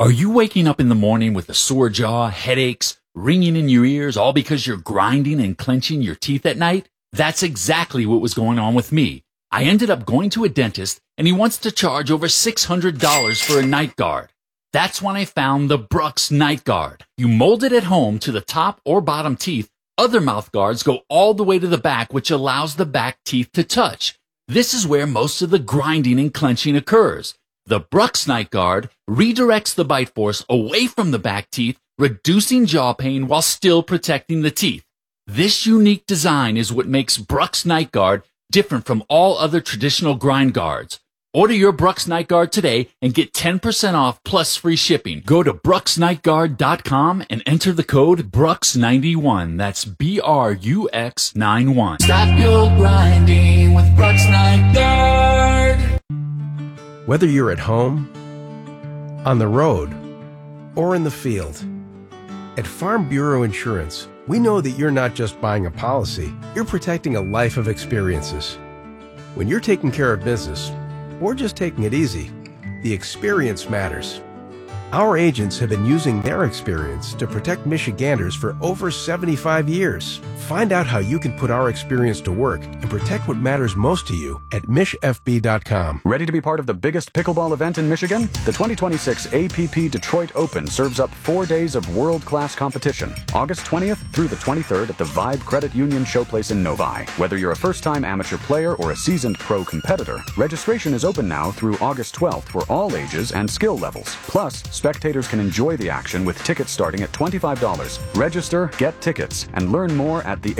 Are you waking up in the morning with a sore jaw, headaches, ringing in your ears, all because you're grinding and clenching your teeth at night? That's exactly what was going on with me. I ended up going to a dentist, and he wants to charge over $600 for a night guard. That's when I found the Brux Night Guard. You mold it at home to the top or bottom teeth. Other mouth guards go all the way to the back, which allows the back teeth to touch. This is where most of the grinding and clenching occurs. The Brux Night Guard redirects the bite force away from the back teeth, reducing jaw pain while still protecting the teeth. This unique design is what makes Brux Night Guard different from all other traditional grind guards. Order your Brux Night Guard today and get 10% off plus free shipping. Go to BruxNightGuard.com and enter the code BRUX91. That's BRUX91. Stop your grinding with Brux Night Guard. Whether you're at home, on the road, or in the field, at Farm Bureau Insurance, we know that you're not just buying a policy, you're protecting a life of experiences. When you're taking care of business, or just taking it easy, the experience matters. Our agents have been using their experience to protect Michiganders for over 75 years. Find out how you can put our experience to work and protect what matters most to you at MishFB.com. Ready to be part of the biggest pickleball event in Michigan? The 2026 APP Detroit Open serves up 4 days of world-class competition, August 20th through the 23rd at the Vibe Credit Union Showplace in Novi. Whether you're a first-time amateur player or a seasoned pro competitor, registration is open now through August 12th for all ages and skill levels. Plus, spectators can enjoy the action with tickets starting at $25. Register, get tickets, and learn more at the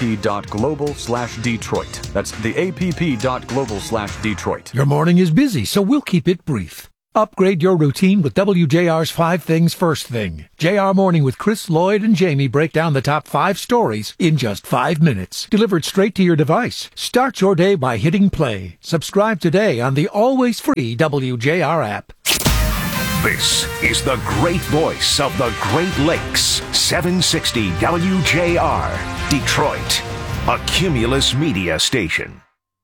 app.global/Detroit. That's the app.global/Detroit. Your morning is busy, so we'll keep it brief. Upgrade your routine with WJR's 5 Things First Thing. JR Morning with Chris, Lloyd, and Jamie break down the top 5 stories in just 5 minutes. Delivered straight to your device. Start your day by hitting play. Subscribe today on the always free WJR app. This is the great voice of the Great Lakes. 760 WJR, Detroit, a Cumulus Media station.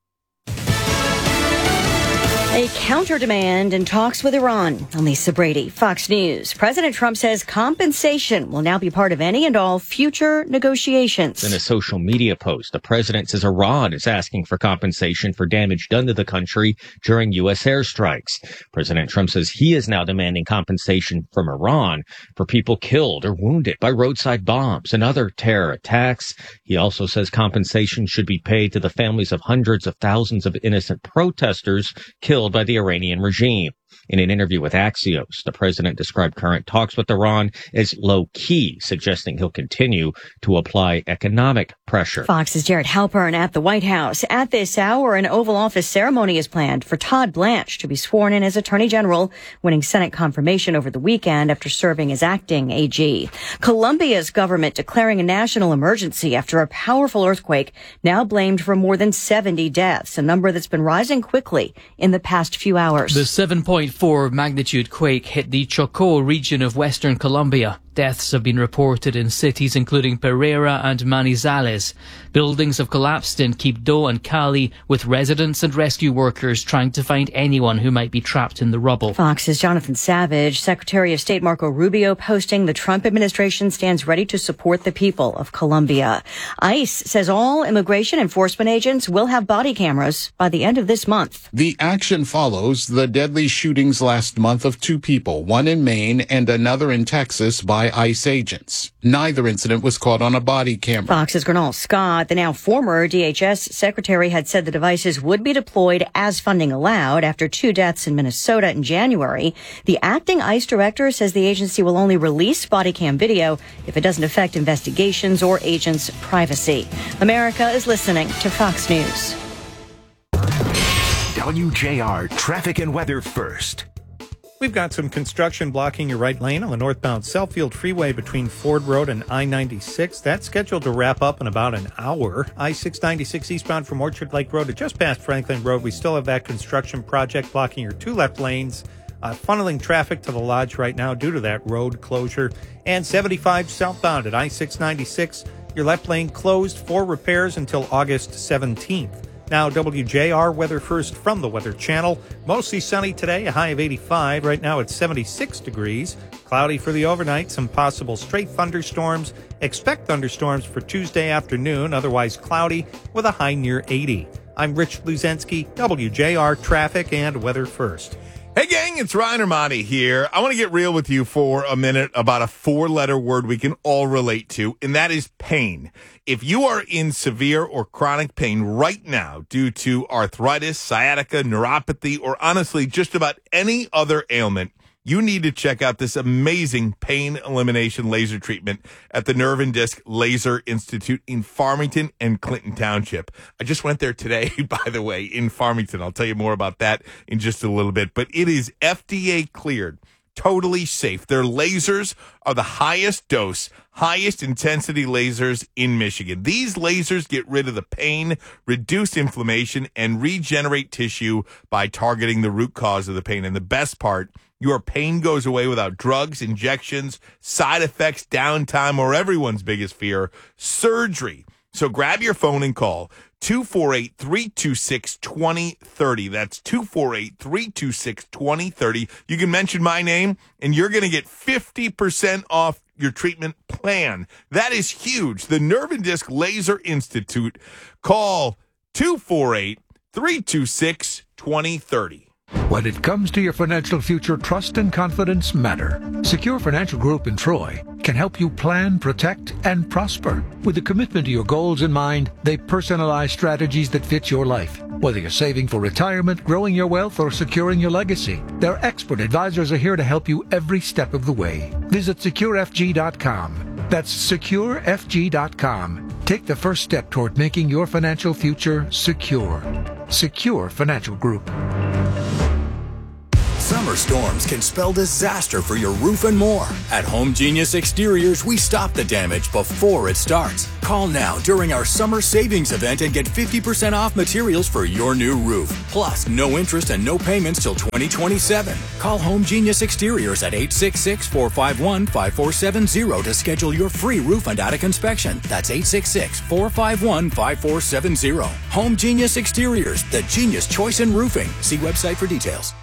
A counter-demand in talks with Iran. I'm Lisa Brady, Fox News. President Trump says compensation will now be part of any and all future negotiations. In a social media post, the president says Iran is asking for compensation for damage done to the country during U.S. airstrikes. President Trump says he is now demanding compensation from Iran for people killed or wounded by roadside bombs and other terror attacks. He also says compensation should be paid to the families of hundreds of thousands of innocent protesters killed by the Iranian regime. In an interview with Axios, the president described current talks with Iran as low-key, suggesting he'll continue to apply economic pressure. Fox's Jared Halpern at the White House. At this hour, an Oval Office ceremony is planned for Todd Blanche to be sworn in as Attorney General, winning Senate confirmation over the weekend after serving as acting AG. Colombia's government declaring a national emergency after a powerful earthquake now blamed for more than 70 deaths, a number that's been rising quickly in the past few hours. The 7.4 magnitude quake hit the Chocó region of western Colombia. Deaths have been reported in cities including Pereira and Manizales. Buildings have collapsed in Quibdó and Cali, with residents and rescue workers trying to find anyone who might be trapped in the rubble. Fox's Jonathan Savage. Secretary of State Marco Rubio posting the Trump administration stands ready to support the people of Colombia. ICE says all immigration enforcement agents will have body cameras by the end of this month. The action follows the deadly shootings last month of 2 people, one in Maine and another in Texas, by ICE agents. Neither incident was caught on a body camera. Fox's Gernal Scott, the now former DHS secretary, had said the devices would be deployed as funding allowed after 2 deaths in Minnesota in January. The acting ICE director says the agency will only release body cam video if it doesn't affect investigations or agents' privacy. America is listening to Fox News. WJR traffic and weather first. We've got some construction blocking your right lane on the northbound Southfield Freeway between Ford Road and I-96. That's scheduled to wrap up in about an hour. I-696 eastbound from Orchard Lake Road to just past Franklin Road. We still have that construction project blocking your 2 left lanes, funneling traffic to the lodge right now due to that road closure. And 75 southbound at I-696, your left lane closed for repairs until August 17th. Now, WJR weather first from the Weather Channel. Mostly sunny today, a high of 85. Right now it's 76 degrees. Cloudy for the overnight, some possible stray thunderstorms. Expect thunderstorms for Tuesday afternoon, otherwise cloudy with a high near 80. I'm Rich Luzensky, WJR Traffic and Weather First. Hey gang, it's Ryan Armani here. I want to get real with you for a minute about a 4-letter word we can all relate to, and that is pain. If you are in severe or chronic pain right now due to arthritis, sciatica, neuropathy, or honestly just about any other ailment, you need to check out this amazing pain elimination laser treatment at the Nerve and Disc Laser Institute in Farmington and Clinton Township. I just went there today, by the way, in Farmington. I'll tell you more about that in just a little bit. But it is FDA cleared, totally safe. Their lasers are the highest dose, highest intensity lasers in Michigan. These lasers get rid of the pain, reduce inflammation, and regenerate tissue by targeting the root cause of the pain. And the best part, your pain goes away without drugs, injections, side effects, downtime, or everyone's biggest fear, surgery. So grab your phone and call 248-326-2030. That's 248-326-2030. You can mention my name, and you're going to get 50% off your treatment plan. That is huge. The Nerve and Disc Laser Institute. Call 248-326-2030. When it comes to your financial future, trust and confidence matter. Secure Financial Group in Troy can help you plan, protect, and prosper. With a commitment to your goals in mind, they personalize strategies that fit your life. Whether you're saving for retirement, growing your wealth, or securing your legacy, their expert advisors are here to help you every step of the way. Visit SecureFG.com. That's SecureFG.com. Take the first step toward making your financial future secure. Secure Financial Group. Summer storms can spell disaster for your roof and more. At Home Genius Exteriors, we stop the damage before it starts. Call now during our summer savings event and get 50% off materials for your new roof. Plus, no interest and no payments till 2027. Call Home Genius Exteriors at 866-451-5470 to schedule your free roof and attic inspection. That's 866-451-5470. Home Genius Exteriors, the genius choice in roofing. See website for details.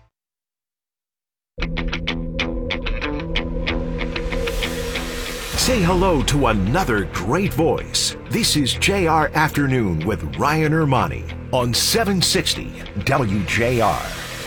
Say hello to another great voice. This is JR Afternoon with Ryan Armani on 760 WJR.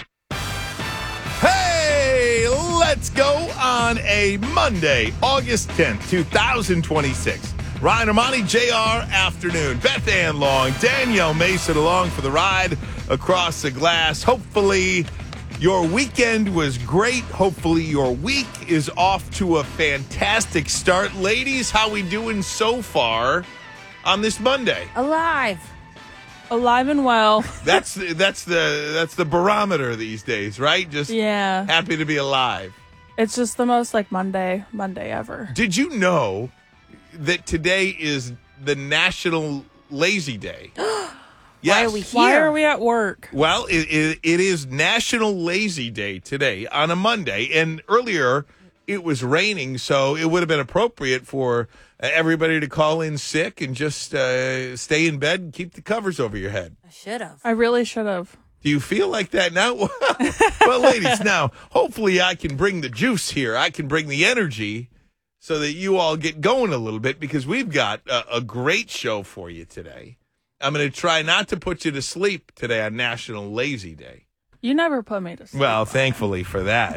Hey, let's go on a Monday, August 10th, 2026. Ryan Armani, JR Afternoon. Beth Ann Long, Danielle Mason along for the ride across the glass. Hopefully your weekend was great. Hopefully your week is off to a fantastic start. Ladies, how we doing so far on this Monday? Alive and well. That's the barometer these days, right? Just happy to be alive. It's just the most like Monday ever. Did you know that today is the National Lazy Day? Yes. Why are we here? Why are we at work? Well, it is National Lazy Day today on a Monday. And earlier it was raining, so it would have been appropriate for everybody to call in sick and just stay in bed and keep the covers over your head. I should have. I really should have. Do you feel like that now? Well, ladies, now, hopefully I can bring the juice here. I can bring the energy so that you all get going a little bit because we've got a great show for you today. I'm going to try not to put you to sleep today on National Lazy Day. You never put me to sleep. Well, thankfully for that.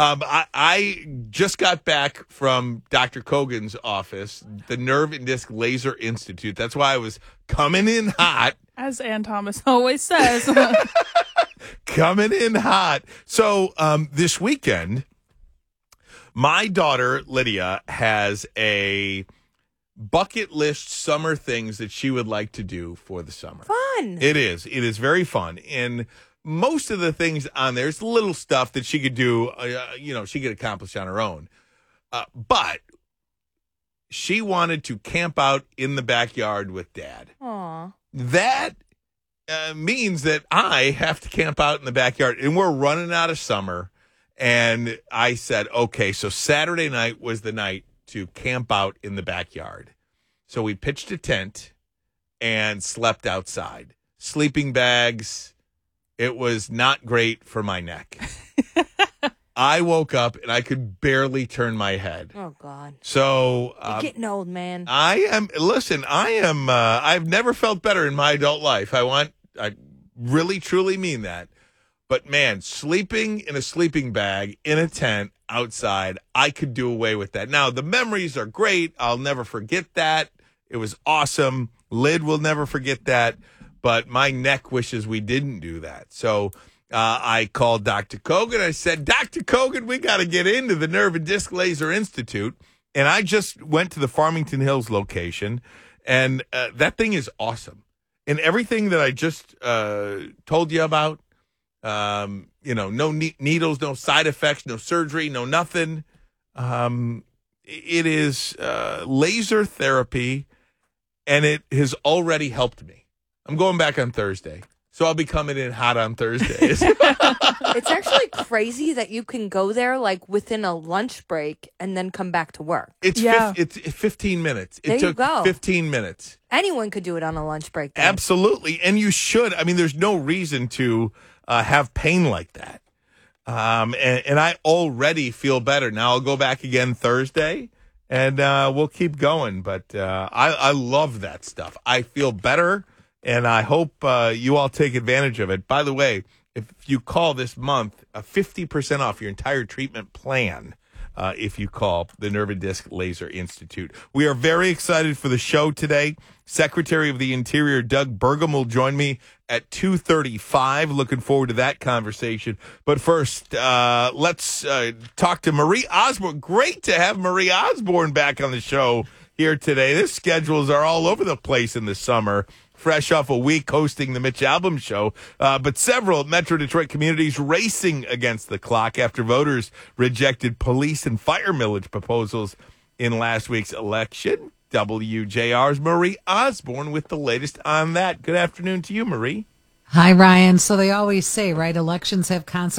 I just got back from Dr. Kogan's office, the Nerve and Disc Laser Institute. That's why I was coming in hot. As Ann Thomas always says. Coming in hot. So this weekend, my daughter, Lydia, has a bucket list summer things that she would like to do for the summer. Fun. It is. It is very fun. And most of the things on there is little stuff that she could do, she could accomplish on her own. But she wanted to camp out in the backyard with Dad. Aww. That means that I have to camp out in the backyard. And we're running out of summer. And I said, okay, so Saturday night was the night to camp out in the backyard. So we pitched a tent and slept outside. sleeping bags. It was not great for my neck. I woke up and I could barely turn my head. Oh, God. So you're getting old, man. I've never felt better in my adult life. I really, truly mean that. But man, sleeping in a sleeping bag in a tent outside, I could do away with that. Now, the memories are great. I'll never forget that. It was awesome. Lyd will never forget that. But my neck wishes we didn't do that. So I called Dr. Kogan. I said, Dr. Kogan, we got to get into the Nerve and Disc Laser Institute. And I just went to the Farmington Hills location, and that thing is awesome. And everything that I just told you about, no needles, no side effects, no surgery, no nothing. It is laser therapy, and it has already helped me. I'm going back on Thursday. So I'll be coming in hot on Thursdays. It's actually crazy that you can go there like within a lunch break and then come back to work. It's 15 minutes. There it took you go. 15 minutes. Anyone could do it on a lunch break. Though. Absolutely. And you should. I mean, there's no reason to have pain like that. And I already feel better. Now I'll go back again Thursday and we'll keep going. But I love that stuff. I feel better. And I hope you all take advantage of it. By the way, if you call this month, 50% off your entire treatment plan if you call the Nerve and Disc Laser Institute. We are very excited for the show today. Secretary of the Interior Doug Burgum will join me at 2:35. Looking forward to that conversation. But first, let's talk to Marie Osborne. Great to have Marie Osborne back on the show here today. The schedules are all over the place in the summer. Fresh off a week hosting the Mitch Albom Show, but several Metro Detroit communities racing against the clock after voters rejected police and fire millage proposals in last week's election. WJR's Marie Osborne with the latest on that. Good afternoon to you, Marie. Hi, Ryan. So they always say, right, elections have consequences.